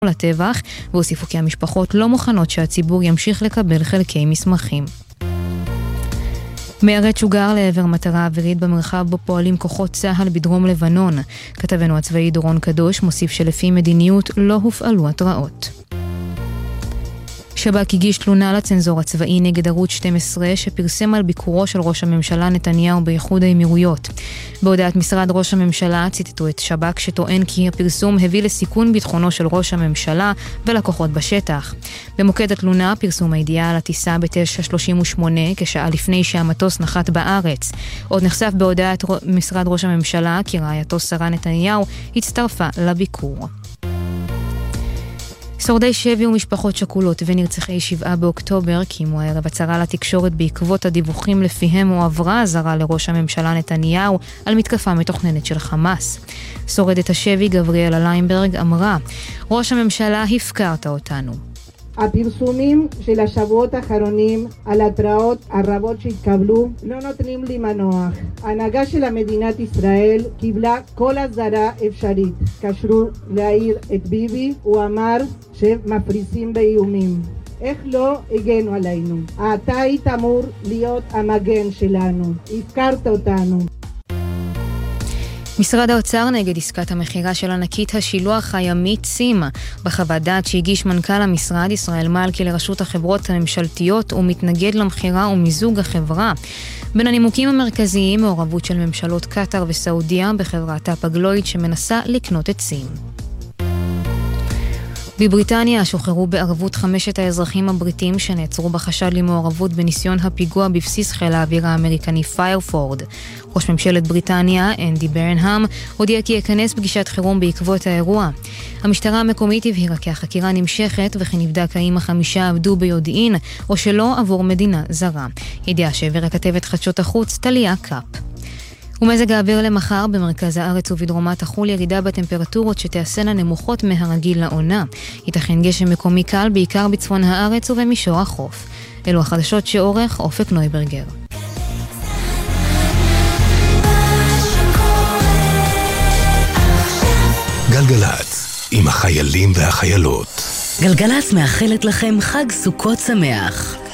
לטבח, והוסיפו כי המשפחות לא מוכנות שהציבור ימשיך לקבל חלקי מסמכים. מיירט שוגר לעבר מטרה אווירית במרחב בו פועלים כוחות צה"ל בדרום לבנון. כתבנו הצבאי דורון קדוש מוסיף שלפי מדיניות לא הופעלו התראות. שב"כ הגיש תלונה לצנזור הצבאי נגד ערוץ 12 שפרסם על ביקורו של ראש הממשלה נתניהו באיחוד האמירויות. בהודעת משרד ראש הממשלה ציטטו את שב"כ שטוען כי הפרסום הביא לסיכון ביטחונו של ראש הממשלה ולקוחות בשטח. במוקד התלונה פרסום הידיעה על הטיסה ב-9:38 כשעה לפני שהמטוס נחת בארץ. עוד נחשף בהודעת משרד ראש הממשלה כי רעייתו שרה נתניהו הצטרפה לביקור. שורדי שבי ומשפחות שכולות ונרצחי 7 באוקטובר קיימו הערב הצהרה לתקשורת בעקבות הדיווחים לפיהם הועברה אזהרה לראש הממשלה נתניהו על מתקפה מתוכננת של חמאס. שורדת השבי גבריאלה ליימברג אמרה, ראש הממשלה הפקרת אותנו. הפרסומים של השבועות האחרונים על התראות הרבות שהתקבלו לא נותנים לי מנוח. ההנהגה של מדינת ישראל קיבלה כל אזהרה אפשרית. קשרו להעיר את ביבי, הוא אמר שמפריסים באיומים. איך לא הגנו עלינו? אתה היית אמור להיות המגן שלנו. הפקרת אותנו. משרד האוצר נגד עסקת המחירה של ענקית השילוח הימית סימה. בחוות דעת שהגיש מנכ"ל המשרד ישראל מלכי לרשות החברות הממשלתיות ומתנגד למחירה ומיזוג החברה. בין הנימוקים המרכזיים מעורבות של ממשלות קטר וסעודיה בחברת הפגלויד שמנסה לקנות את סים. בבריטניה שוחררו בערבות 5 האזרחים הבריטים שנעצרו בחשד למעורבות בניסיון הפיגוע בבסיס חיל האוויר האמריקני פיירפורד. ראש ממשלת בריטניה, אנדי ברנהאם, הודיע כי יכנס פגישת חירום בעקבות האירוע. המשטרה המקומית הבהירה כי החקירה נמשכת וכי נבדק האם 5 עבדו ביודעין או שלא עבור מדינה זרה. ידיעה שהעבירה כתבת חדשות החוץ טליה קאפ. ומזג האוויר למחר במרכז הארץ ובדרומה תחול ירידה בטמפרטורות שתעשנה נמוכות מהרגיל לעונה. ייתכן גשם מקומי קל בעיקר בצפון הארץ ובמישור החוף. אלו החדשות שעורך אופק נויברגר. גלגלץ עם החיילים והחיילות. גלגלץ מאחלת לכם חג סוכות שמח.